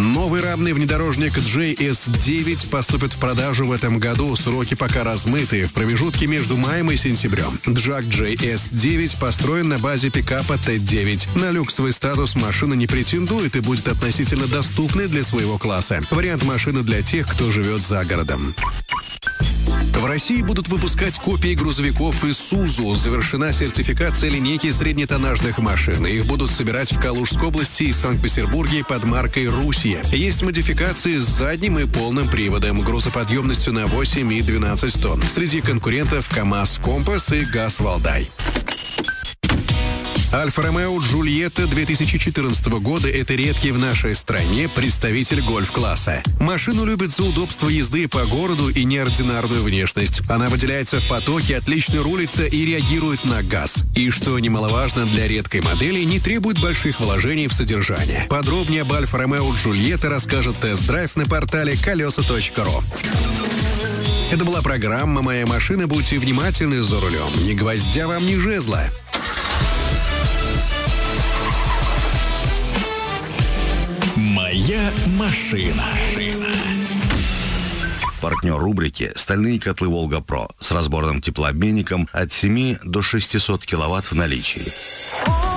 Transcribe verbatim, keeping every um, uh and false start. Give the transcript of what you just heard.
Новый рамный внедорожник джей эс девять поступит в продажу в этом году. Сроки пока размыты. В промежутке между маем и сентябрем. Джак джей эс девять построен на базе пикапа тэ девять. На люксовый статус машина не претендует и будет относительно доступной для своего класса. Вариант машины для тех, кто живет за городом. В России будут выпускать копии грузовиков Isuzu. Завершена сертификация линейки среднетоннажных машин. Их будут собирать в Калужской области и Санкт-Петербурге под маркой «Руссия». Есть модификации с задним и полным приводом, грузоподъемностью на восемь и двенадцать тонн. Среди конкурентов КамАЗ Компас и ГАЗ Валдай. Альфа-Ромео Джульетта две тысячи четырнадцатого года – это редкий в нашей стране представитель гольф-класса. Машину любят за удобство езды по городу и неординарную внешность. Она выделяется в потоке, отлично рулится и реагирует на газ. И, что немаловажно для редкой модели, не требует больших вложений в содержание. Подробнее об Альфа-Ромео Джульетта расскажет тест-драйв на портале колеса точка ру. Это была программа «Моя машина». Будьте внимательны за рулем. Ни гвоздя вам, ни жезла. «Моя машина». Партнер рубрики «Стальные котлы «Волга-Про» с разборным теплообменником от семи до шестисот киловатт в наличии.